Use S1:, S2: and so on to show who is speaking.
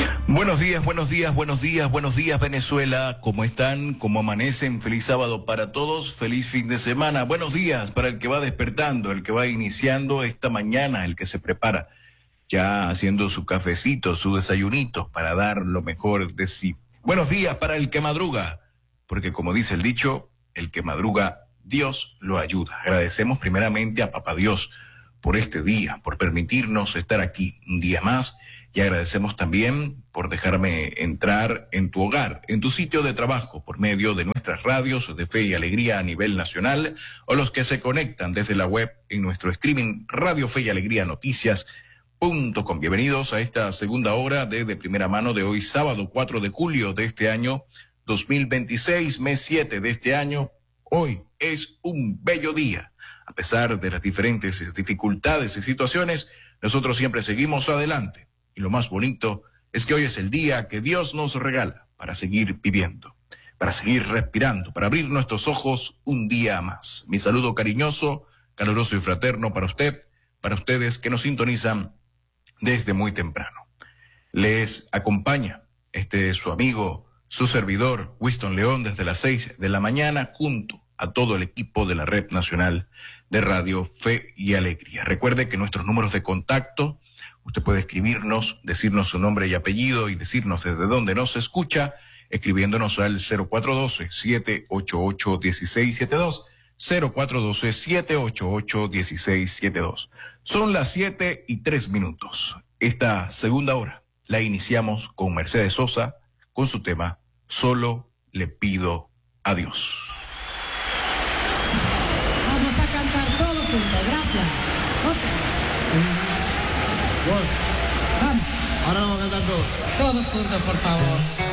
S1: Buenos días, buenos días, buenos días, buenos días Venezuela. ¿Cómo están? ¿Cómo amanecen? Feliz sábado para todos, feliz fin de semana. Buenos días para el que va despertando, el que va iniciando esta mañana, el que se prepara ya haciendo su cafecito, su desayunito para dar lo mejor de sí. Buenos días para el que madruga, porque como dice el dicho, el que madruga, Dios lo ayuda. Agradecemos primeramente a Papá Dios por este día, por permitirnos estar aquí un día más. Y agradecemos también por dejarme entrar en tu hogar, en tu sitio de trabajo, por medio de nuestras radios de Fe y Alegría a nivel nacional, o los que se conectan desde la web en nuestro streaming Radio Fe y Alegría Noticias.com. Bienvenidos a esta segunda hora de primera mano de hoy, sábado 4 de julio de este año 2026, mes 7 de este año. Hoy es un bello día. A pesar de las diferentes dificultades y situaciones, nosotros siempre seguimos adelante. Y lo más bonito es que hoy es el día que Dios nos regala para seguir viviendo, para seguir respirando, para abrir nuestros ojos un día más. Mi saludo cariñoso, caluroso y fraterno para usted, para ustedes que nos sintonizan desde muy temprano. Les acompaña su amigo, su servidor, Winston León, desde las 6 de la mañana, junto a todo el equipo de la Red Nacional de Radio Fe y Alegría. Recuerde que nuestros números de contacto, usted puede escribirnos, decirnos su nombre y apellido y decirnos desde dónde nos escucha, escribiéndonos al 0412-788-1672, 0412-788-1672. Son las 7:03. Esta segunda hora la iniciamos con Mercedes Sosa, con su tema Solo le pido a Dios.
S2: Vamos a cantar todos juntos, gracias.
S3: Vamos. Ahora vamos a cantar todos.
S2: Todos juntos, por favor.